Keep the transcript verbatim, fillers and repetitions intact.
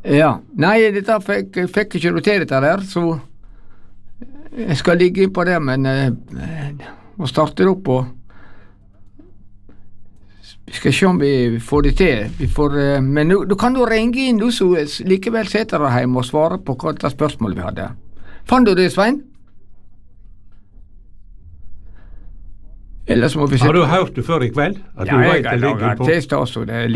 Ja, nei, dette fikk, fikk ikke du til dette der, så jeg skal ligge inn på det, men eh, må starte det opp og vi skal se om vi får det til. Vi får, eh, men du, du kan du ringe inn, du, så likevel sitter der hjemme og svare på hva det spørsmålet vi hadde. Fant du det, Svein? Ellers må vi Har du hørt det før i kveld? At ja, du jeg vet det har ligger laget på test også, det